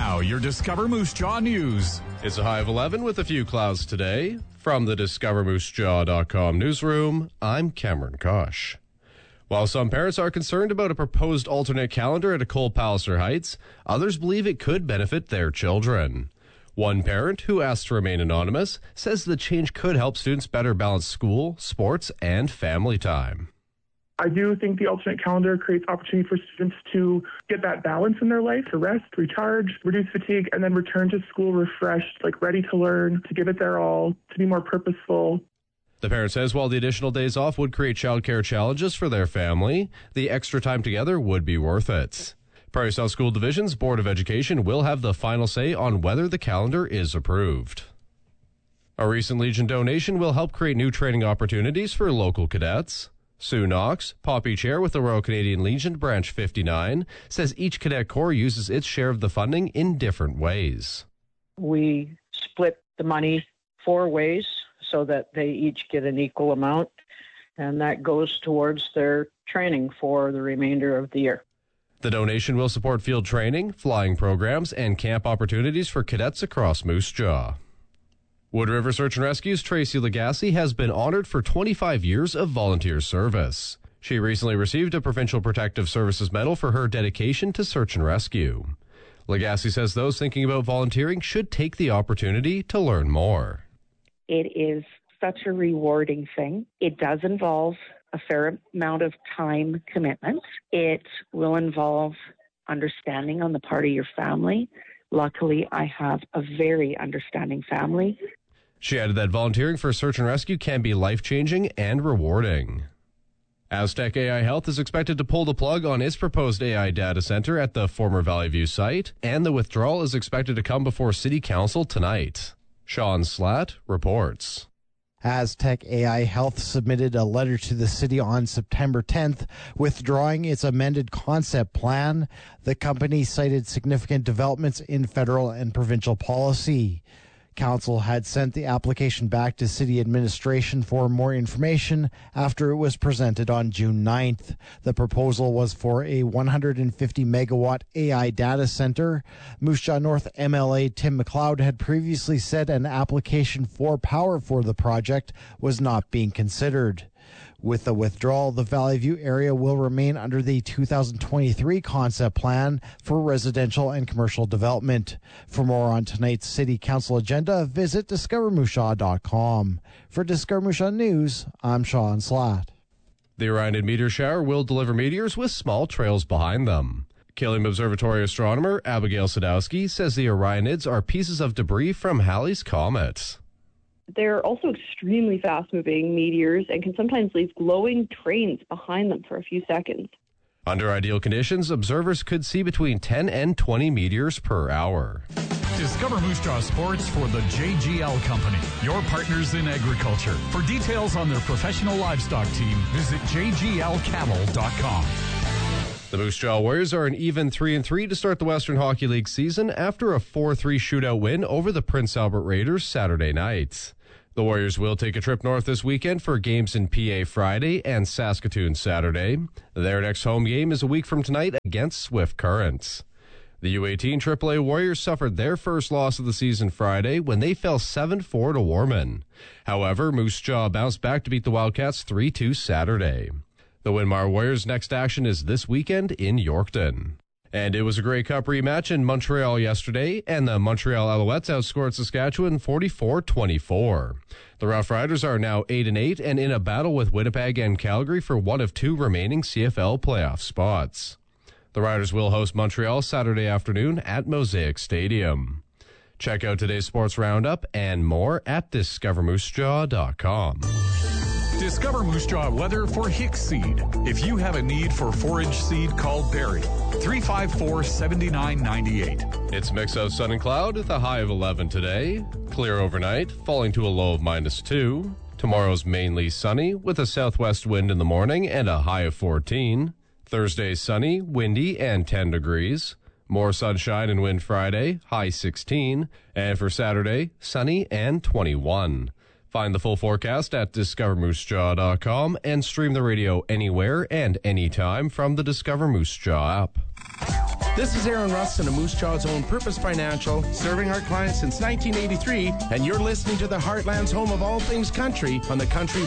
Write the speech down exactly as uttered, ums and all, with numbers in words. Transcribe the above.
Now, your Discover Moose Jaw News. It's a high of eleven with a few clouds today. From the discover moose jaw dot com newsroom, I'm Cameron Kosh. While some parents are concerned about a proposed alternate calendar at Ecole Palliser Heights, others believe it could benefit their children. One parent, who asked to remain anonymous, says the change could help students better balance school, sports, and family time. I do think the alternate calendar creates opportunity for students to get that balance in their life, to rest, recharge, reduce fatigue, and then return to school refreshed, like ready to learn, to give it their all, to be more purposeful. The parent says while the additional days off would create childcare challenges for their family, the extra time together would be worth it. Prairie South School Division's Board of Education will have the final say on whether the calendar is approved. A recent Legion donation will help create new training opportunities for local cadets. Sue Knox, Poppy Chair with the Royal Canadian Legion Branch fifty-nine, says each cadet corps uses its share of the funding in different ways. We split the money four ways so that they each get an equal amount, and that goes towards their training for the remainder of the year. The donation will support field training, flying programs, and camp opportunities for cadets across Moose Jaw. Wood River Search and Rescue's Tracy Legacy has been honored for twenty-five years of volunteer service. She recently received a Provincial Protective Services Medal for her dedication to search and rescue. Legacy says those thinking about volunteering should take the opportunity to learn more. It is such a rewarding thing. It does involve a fair amount of time commitment. It will involve understanding on the part of your family. Luckily, I have a very understanding family. She added that volunteering for search and rescue can be life-changing and rewarding. Aztec A I Health is expected to pull the plug on its proposed A I data center at the former Valley View site, and the withdrawal is expected to come before City Council tonight. Sean Slatt reports. Aztec A I Health submitted a letter to the city on September tenth, withdrawing its amended concept plan. The company cited significant developments in federal and provincial policy. Council had sent the application back to city administration for more information after it was presented on June ninth. The proposal was for a one hundred fifty megawatt A I data center. Moose Jaw North M L A Tim McLeod had previously said an application for power for the project was not being considered. With the withdrawal, the Valley View area will remain under the two thousand twenty-three concept plan for residential and commercial development. For more on tonight's City Council agenda, visit discover moose jaw dot com. For Discover Moose Jaw News, I'm Sean Slatt. The Orionid meteor shower will deliver meteors with small trails behind them. Killiam Observatory astronomer Abigail Sadowski says the Orionids are pieces of debris from Halley's Comet. They're also extremely fast-moving meteors and can sometimes leave glowing trains behind them for a few seconds. Under ideal conditions, observers could see between ten and twenty meteors per hour. Discover Moose Jaw Sports for the J G L Company, your partners in agriculture. For details on their professional livestock team, visit j g l cattle dot com. The Moose Jaw Warriors are an even three and three to start the Western Hockey League season after a four three shootout win over the Prince Albert Raiders Saturday night. The Warriors will take a trip north this weekend for games in P A Friday and Saskatoon Saturday. Their next home game is a week from tonight against Swift Current. The U eighteen triple A Warriors suffered their first loss of the season Friday when they fell seven four to Warman. However, Moose Jaw bounced back to beat the Wildcats three two Saturday. The Winmar Warriors' next action is this weekend in Yorkton. And it was a Grey Cup rematch in Montreal yesterday, and the Montreal Alouettes outscored Saskatchewan forty-four twenty-four. The Rough Riders are now eight and eight and in a battle with Winnipeg and Calgary for one of two remaining C F L playoff spots. The Riders will host Montreal Saturday afternoon at Mosaic Stadium. Check out today's sports roundup and more at discover moose jaw dot com. Discover Moose Jaw weather for Hicks Seed. If you have a need for forage seed, call Barry, three five four, seven nine nine eight. It's a mix of sun and cloud with a high of eleven today. Clear overnight, falling to a low of minus two. Tomorrow's mainly sunny with a southwest wind in the morning and a high of fourteen. Thursday sunny, windy, and ten degrees. More sunshine and wind Friday, high sixteen. And for Saturday, sunny and twenty-one. Find the full forecast at discover moose jaw dot com and stream the radio anywhere and anytime from the Discover Moose Jaw app. This is Aaron Rustin of Moose Jaw's own Purpose Financial, serving our clients since nineteen eighty-three, and you're listening to the Heartland's home of all things country on the Country